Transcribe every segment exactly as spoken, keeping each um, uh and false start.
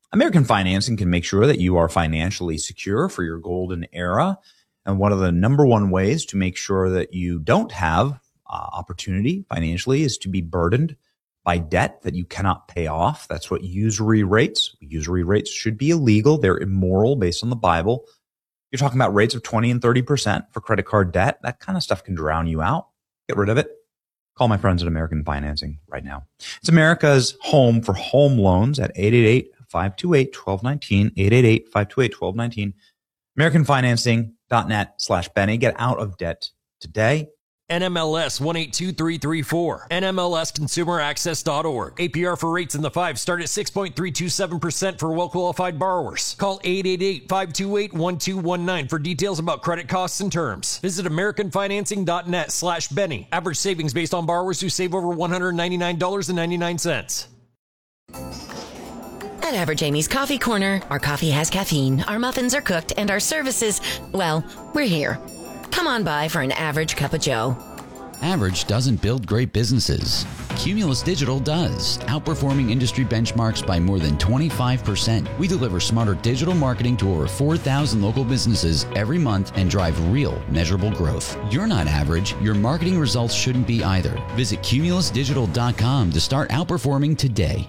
American Financing can make sure that you are financially secure for your golden era. And one of the number one ways to make sure that you don't have uh, opportunity financially is to be burdened by debt that you cannot pay off. That's what usury rates. Usury rates should be illegal. They're immoral based on the Bible. You're talking about rates of twenty and thirty percent for credit card debt. That kind of stuff can drown you out. Get rid of it. Call my friends at American Financing right now. It's America's home for home loans at eight eight eight, five two eight, one two one nine, eight eight eight, five two eight, one two one nine, american financing dot net slash Benny. Get out of debt today. N M L S one eight two three three four. N M L S consumer access dot org. A P R for rates in the five start at six point three two seven percent for well-qualified borrowers. Call eight eight eight, five two eight, one two one nine for details about credit costs and terms. Visit american financing dot net slash Benny. Average savings based on borrowers who save over one hundred ninety-nine dollars and ninety-nine cents. At Average Amy's Coffee Corner, our coffee has caffeine, our muffins are cooked, and our services, well, we're here. Come on by for an average cup of joe. Average doesn't build great businesses. Cumulus Digital does, outperforming industry benchmarks by more than twenty-five percent. We deliver smarter digital marketing to over four thousand local businesses every month and drive real, measurable growth. You're not average. Your marketing results shouldn't be either. Visit cumulus digital dot com to start outperforming today.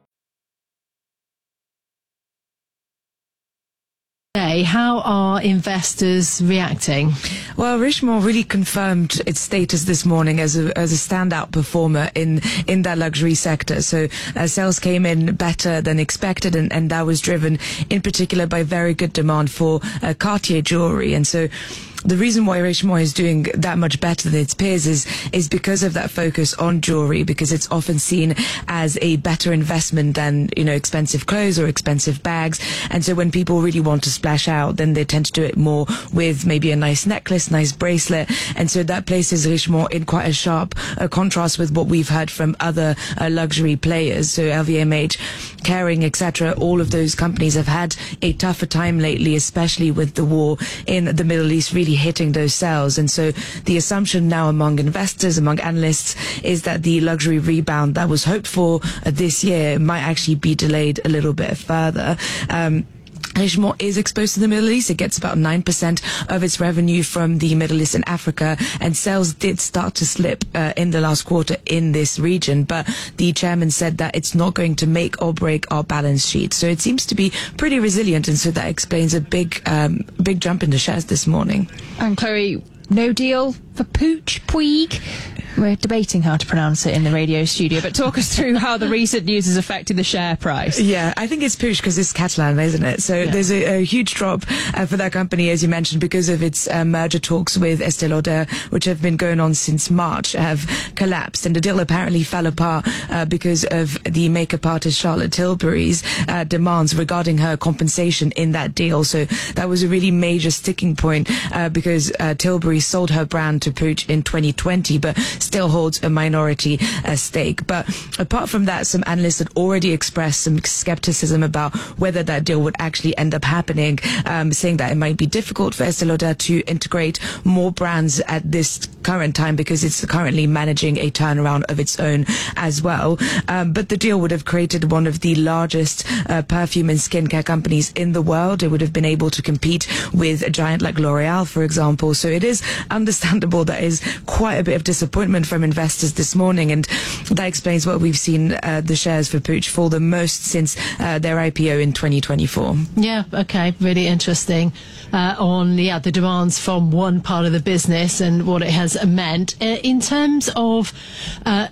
How are investors reacting? Well, Richemont really confirmed its status this morning as a as a standout performer in in that luxury sector. So uh, sales came in better than expected, and, and that was driven in particular by very good demand for uh, Cartier jewelry. And so the reason why Richemont is doing that much better than its peers is is because of that focus on jewelry, because it's often seen as a better investment than, you know, expensive clothes or expensive bags. And so when people really want to splash out, then they tend to do it more with maybe a nice necklace, nice bracelet. And so that places Richemont in quite a sharp uh, contrast with what we've heard from other uh, luxury players. So L V M H, Kering, et cetera. All of those companies have had a tougher time lately, especially with the war in the Middle East really hitting those sales. And so the assumption now among investors, among analysts, is that the luxury rebound that was hoped for uh, this year might actually be delayed a little bit further. Um, Richemont is exposed to the Middle East. It gets about nine percent of its revenue from the Middle East and Africa, and sales did start to slip uh, in the last quarter in this region. But the chairman said that it's not going to make or break our balance sheet. So it seems to be pretty resilient, and so that explains a big, um, big jump in the shares this morning. And Chloe, no deal for Puig? Puig? We're debating how to pronounce it in the radio studio, but talk us through how the recent news has affected the share price. Yeah, I think it's Puig because it's Catalan, isn't it? So yeah. There's a, a huge drop uh, for that company, as you mentioned, because of its uh, merger talks with Estée Lauder, which have been going on since March, have collapsed. And the deal apparently fell apart uh, because of the makeup artist Charlotte Tilbury's uh, demands regarding her compensation in that deal. So that was a really major sticking point uh, because uh, Tilbury sold her brand to Puig in twenty twenty, but still holds a minority uh, stake. But apart from that, some analysts had already expressed some skepticism about whether that deal would actually end up happening, um, saying that it might be difficult for Estée Lauder to integrate more brands at this current time because it's currently managing a turnaround of its own as well. Um, but the deal would have created one of the largest uh, perfume and skincare companies in the world. It would have been able to compete with a giant like L'Oreal, for example. So it is understandable that is quite a bit of disappointment from investors this morning, and that explains why we've seen uh, the shares for Puig fall the most since uh, their I P O in twenty twenty-four. Yeah, okay, really interesting uh, on yeah the demands from one part of the business and what it has meant. Uh, in terms of uh,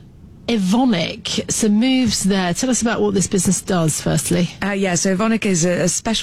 Evonik, some moves there. Tell us about what this business does, firstly. Uh, yeah, so Evonik is a, a special